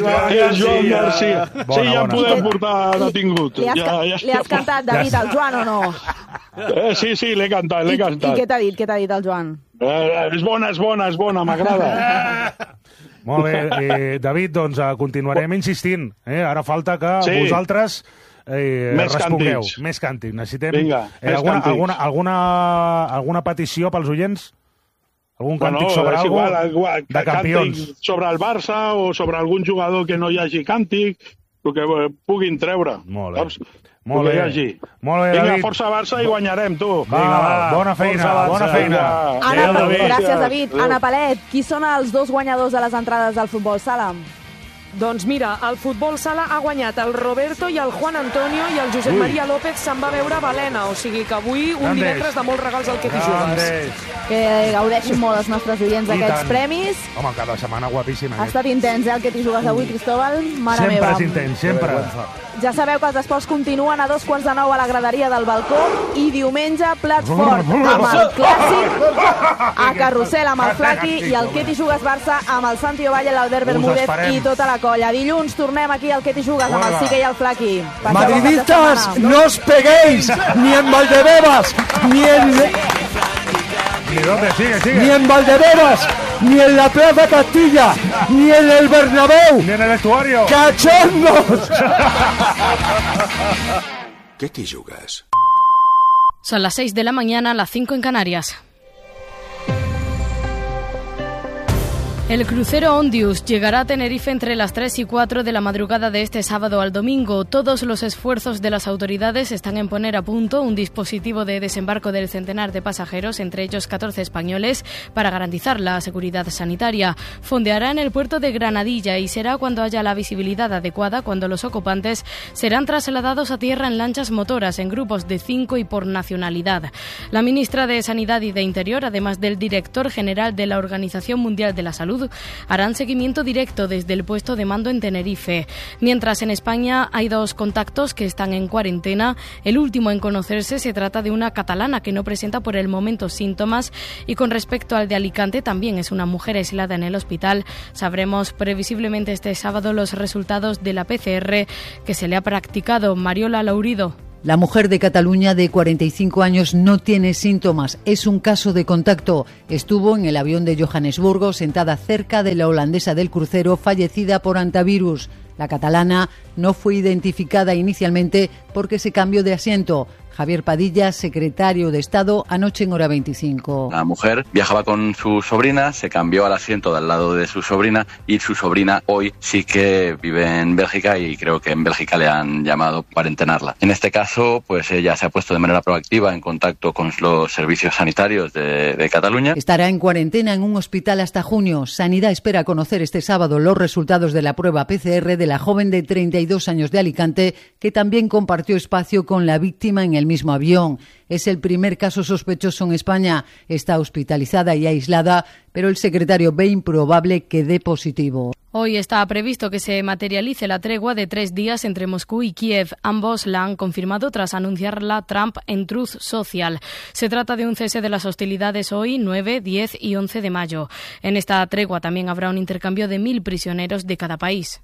Joan Garcia. Sí, ja em podem portar detingut. Li has cantat, David, al Joan o no? Sí, l'he cantat. I què t'ha dit el Joan? És bona, m'agrada. Molt bé, David, doncs continuarem insistint. Ara falta que vosaltres respongueu. Més càntics. Necessitem alguna petició pels oients? Algun càntic sobre alguna cosa de campions? Sobre el Barça o sobre algun jugador que no hi hagi càntic, el que puguin treure. Molt bé. Molt bé, vinga, força Barça i guanyarem, tu. Va, bona feina. Gràcies, David. Ana Palet, qui són els dos guanyadors de les entrades del futbol sala? Doncs mira, el futbol sala ha guanyat el Roberto i el Juan Antonio i el Josep Maria López se'n va veure a Balena, o sigui que avui un divendres de molts regals al que t'hi jugues. Que gaudeixin molt els nostres oients d'aquests premis. Home, cada setmana guapíssima. Ha estat intens, el que t'hi jugues avui, Cristóbal? Mare meva. Sempre és intens, sempre. Ja sabeu que els esports continuen a 9:45 a la graderia del balcó i diumenge plat fort amb el clàssic, a Carrusel amb el Flaqui i el que t'hi jugues Barça amb el Santi Ovalle, l'Albert Bermúdez i tota la colla. Dilluns tornem aquí al que t'hi jugues amb el Sique i el Flaqui. Madridistas, no os peguéis ni en Valdebebas ni en Valdebebas, ni en la Plaza Castilla, ni en el Bernabéu, ni en el estuario. ¡Cachondos! ¿Qué te jugas? Son las 6 de la mañana, las 5 en Canarias. El crucero Ondius llegará a Tenerife entre las 3 y 4 de la madrugada de este sábado al domingo. Todos los esfuerzos de las autoridades están en poner a punto un dispositivo de desembarco del centenar de pasajeros, entre ellos 14 españoles, para garantizar la seguridad sanitaria. Fondeará en el puerto de Granadilla y será cuando haya la visibilidad adecuada, cuando los ocupantes serán trasladados a tierra en lanchas motoras en grupos de 5 y por nacionalidad. La ministra de Sanidad y de Interior, además del director general de la Organización Mundial de la Salud, harán seguimiento directo desde el puesto de mando en Tenerife. Mientras en España hay 2 contactos que están en cuarentena. El último en conocerse se trata de una catalana que no presenta por el momento síntomas, y con respecto al de Alicante también es una mujer aislada en el hospital. Sabremos previsiblemente este sábado los resultados de la PCR que se le ha practicado. Mariola Laurido. La mujer de Cataluña de 45 años no tiene síntomas, es un caso de contacto. Estuvo en el avión de Johannesburgo sentada cerca de la holandesa del crucero fallecida por antivirus. La catalana no fue identificada inicialmente porque se cambió de asiento. Javier Padilla, secretario de Estado, anoche en Hora 25. La mujer viajaba con su sobrina, se cambió al asiento de al lado de su sobrina y su sobrina hoy sí que vive en Bélgica y creo que en Bélgica le han llamado para cuarentenarla. En este caso, pues ella se ha puesto de manera proactiva en contacto con los servicios sanitarios de Cataluña. Estará en cuarentena en un hospital hasta junio. Sanidad espera conocer este sábado los resultados de la prueba PCR de la joven de 32 años de Alicante, que también compartió espacio con la víctima en el mismo avión. Es el primer caso sospechoso en España. Está hospitalizada y aislada, pero el secretario ve improbable que dé positivo. Hoy está previsto que se materialice la tregua de 3 días entre Moscú y Kiev. Ambos la han confirmado tras anunciarla Trump en Truth Social. Se trata de un cese de las hostilidades hoy, 9, 10 y 11 de mayo. En esta tregua también habrá un intercambio de 1.000 prisioneros de cada país.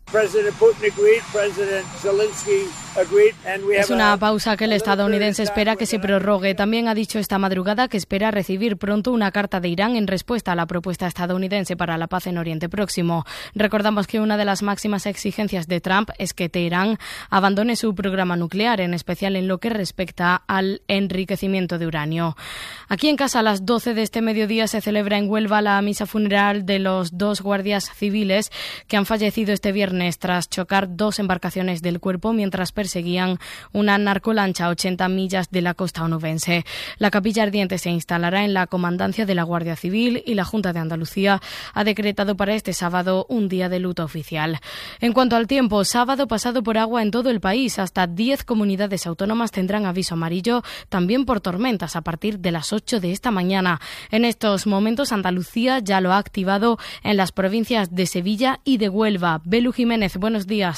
Es una pausa que el estadounidense espera que se prorrogue. También ha dicho esta madrugada que espera recibir pronto una carta de Irán en respuesta a la propuesta estadounidense para la paz en Oriente Próximo. Recordamos que una de las máximas exigencias de Trump es que Teherán abandone su programa nuclear, en especial en lo que respecta al enriquecimiento de uranio. Aquí en casa, a las 12 de este mediodía, se celebra en Huelva la misa funeral de los 2 guardias civiles que han fallecido este viernes tras chocar 2 embarcaciones del Cuerpo mientras perseguían una narcolancha a 80 millas de la costa onubense. La capilla ardiente se instalará en la comandancia de la Guardia Civil y la Junta de Andalucía ha decretado para este sábado un día de luto oficial. En cuanto al tiempo, sábado pasado por agua en todo el país. Hasta 10 comunidades autónomas tendrán aviso amarillo, también por tormentas, a partir de las 8 de esta mañana. En estos momentos, Andalucía ya lo ha activado en las provincias de Sevilla y de Huelva. Belu Jiménez, buenos días.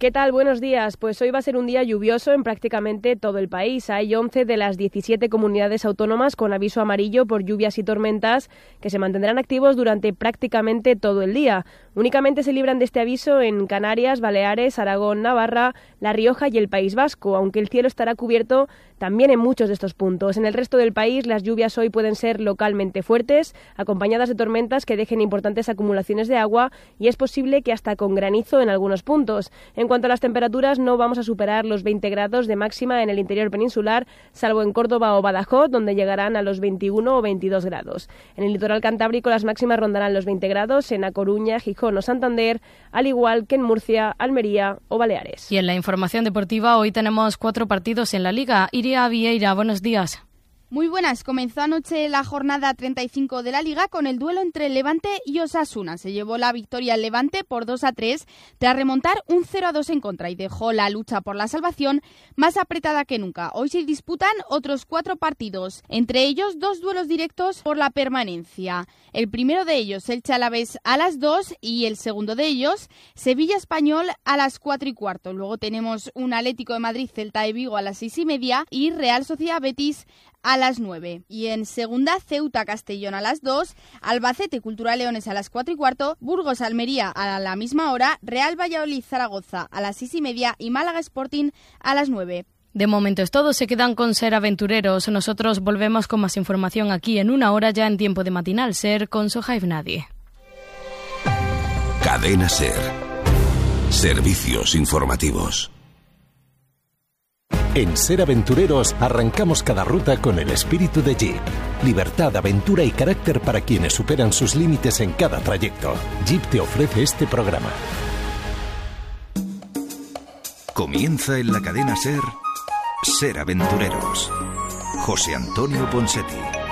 ¿Qué tal? Buenos días. Pues hoy va a ser un día lluvioso en prácticamente todo el país. Hay 11 de las 17 comunidades autónomas con aviso amarillo por lluvias y tormentas que se mantendrán activos durante prácticamente todo el día. Únicamente se libran de este aviso en Canarias, Baleares, Aragón, Navarra, La Rioja y el País Vasco, aunque el cielo estará cubierto también en muchos de estos puntos. En el resto del país, las lluvias hoy pueden ser localmente fuertes, acompañadas de tormentas que dejen importantes acumulaciones de agua y es posible que hasta con granizo en algunos puntos. En cuanto a las temperaturas, no vamos a superar los 20 grados de máxima en el interior peninsular, salvo en Córdoba o Badajoz, donde llegarán a los 21 o 22 grados. En el litoral cantábrico las máximas rondarán los 20 grados, en A Coruña, Gijón o Santander, al igual que en Murcia, Almería o Baleares. Y en la información deportiva, hoy tenemos 4 partidos en la Liga. Iria Vieira, buenos días. Muy buenas, comenzó anoche la jornada 35 de la Liga con el duelo entre Levante y Osasuna. Se llevó la victoria al Levante por 2-3 tras remontar un 0-2 en contra y dejó la lucha por la salvación más apretada que nunca. Hoy se disputan otros 4 partidos, entre ellos 2 duelos directos por la permanencia. El primero de ellos, Elche Alavés a las 2 y el segundo de ellos, Sevilla Español a las 4:15. Luego tenemos un Atlético de Madrid Celta de Vigo a las 6:30 y Real Sociedad Betis a las 9. Y en segunda, Ceuta Castellón a las 2, Albacete Cultural Leones a las 4:15, Burgos Almería a la misma hora, Real Valladolid Zaragoza a las 6:30 y Málaga Sporting a las 9. De momento es todo, se quedan con Ser Aventureros. Nosotros volvemos con más información aquí en una hora ya en tiempo de Matinal Ser con Soja Nadie. Cadena Ser. Servicios informativos. En Ser Aventureros arrancamos cada ruta con el espíritu de Jeep. Libertad, aventura y carácter para quienes superan sus límites en cada trayecto. Jeep te ofrece este programa. Comienza en la cadena Ser, Ser Aventureros. José Antonio Ponseti.